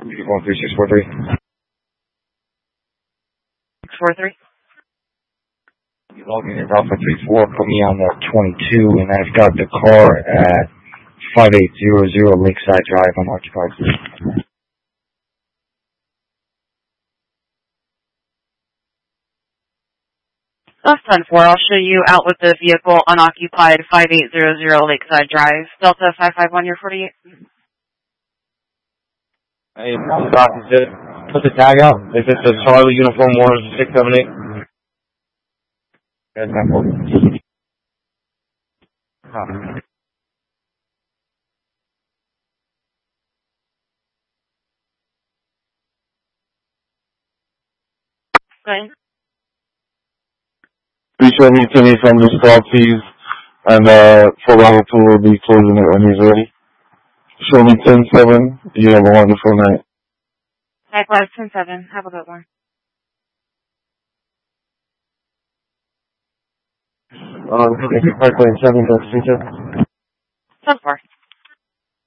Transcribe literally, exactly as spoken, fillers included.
You're going three six four three. six four three. You log in at Alpha three four, put me on the twenty-two, and I've got the car at five eight zero zero Lakeside Drive. I'm occupied. That's ten four. I'll show you out with the vehicle unoccupied, five eight zero zero Lakeside Drive. Delta five five one, you're forty-eight. Hey, Doc, just put the tag out. If it's a Charlie uniform one six seven eight. That's not important. Huh. Go ahead. Be sure to to me from the stall, please. And uh, for level two, will be closing it when he's ready. Show me ten seven. You have a wonderful night. Likewise, ten seven. Have a good one. Um, Pipeline seven, that's